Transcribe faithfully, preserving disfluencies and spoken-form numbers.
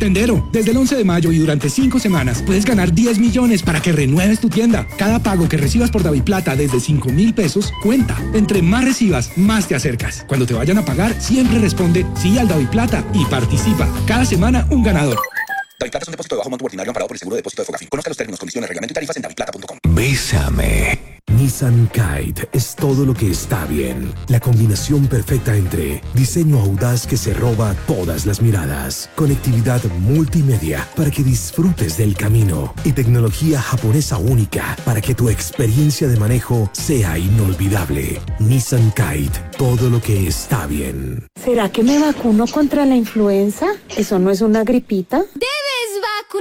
Sendero. Desde el once de mayo y durante cinco semanas puedes ganar diez millones para que renueves tu tienda. Cada pago que recibas por DaviPlata desde cinco mil pesos cuenta. Entre más recibas, más te acercas. Cuando te vayan a pagar, siempre responde sí al DaviPlata y participa. Cada semana un ganador. DaviPlata es un depósito de bajo monto ordinario amparado por el seguro de depósito de Fogafín. Conozca los términos, condiciones, reglamento y tarifas en daviplata punto com. Bésame. Nissan Kite es todo lo que está bien. La combinación perfecta entre diseño audaz que se roba todas las miradas, conectividad multimedia para que disfrutes del camino y tecnología japonesa única para que tu experiencia de manejo sea inolvidable. Nissan Kite, todo lo que está bien. ¿Será que me vacuno contra la influenza? ¿Eso no es una gripita? De